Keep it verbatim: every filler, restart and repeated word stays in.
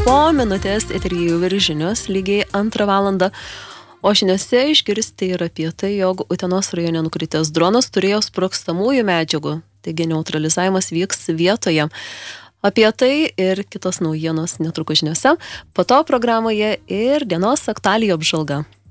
Po minutės eteryje ir žinios lygiai antrą valandą. O žiniose išgirsti ir apie tai, jog Utenos rajone nukritęs dronas turėjo sprogstamųjų medžiagų, taigi neutralizavimas vyks vietoje. Apie tai ir kitos naujienos netrukus žiniose, po to programoje ir dienos aktualijų apžvalga.